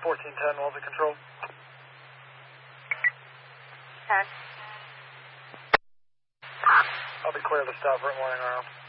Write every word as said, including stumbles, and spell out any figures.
fourteen ten, Walter Control. ten. I'll be clear to stop for morning around.